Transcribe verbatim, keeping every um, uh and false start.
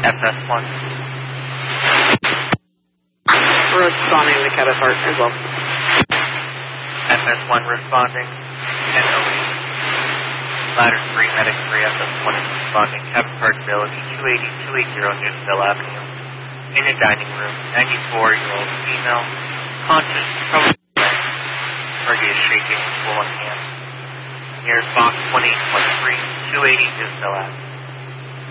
F S one. Responding to Catatart as well. F S one responding. N O E. Ladder three, Medic three, F S one is responding. Catatart ability two eighty, two eighty Newsville Avenue. In a dining room, ninety-four-year-old female. Conscious, probably Target is shaking with swollen hands. Nearest box one eight one three, two eighty Newsville Avenue.